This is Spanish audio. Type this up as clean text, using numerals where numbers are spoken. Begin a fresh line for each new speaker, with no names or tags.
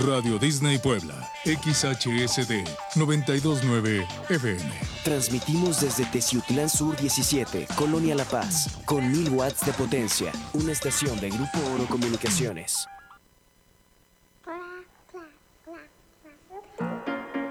Radio Disney Puebla, XHSD 929 FM.
Transmitimos desde Teciutlán Sur 17, Colonia La Paz, con 1000 watts de potencia. Una estación de Grupo Oro Comunicaciones.